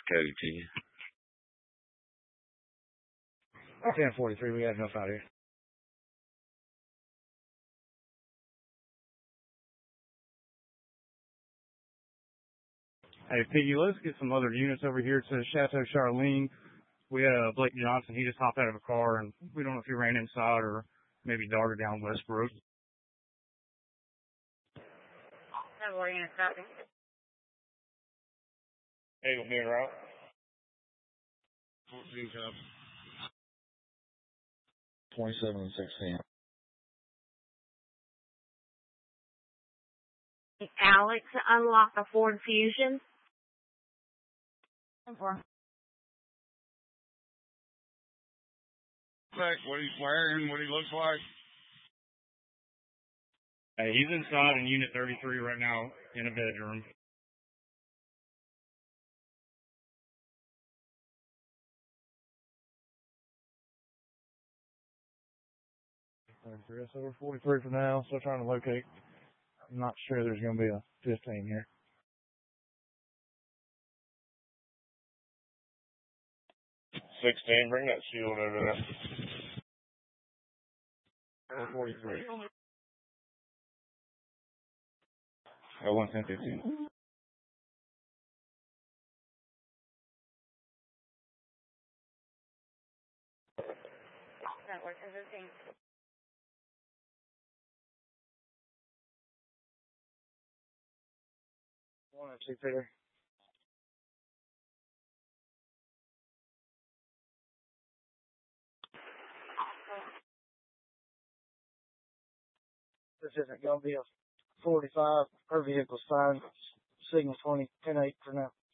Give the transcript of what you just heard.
Cody to you. 1043, we got enough out here. Hey, Piggy, let's get some other units over here to Chateau Charlene. We had Blake Johnson. He just hopped out of a car, and we don't know if he ran inside or maybe darted down Westbrook. We're going to copy. Hey, we'll be en route. 27 and 16. Alex, unlock a Ford Fusion. 4. What he's wearing, what he looks like. Hey, he's inside in Unit 33 right now in a bedroom. So we're 43 for now, still trying to locate. I'm not sure there's going to be a 15 here. 16, bring that shield over there. 43. 110-15. That works as a thing. One and two, Peter. This isn't going to be a 45. Her vehicle's fine. Signal 20, 10-8 for now.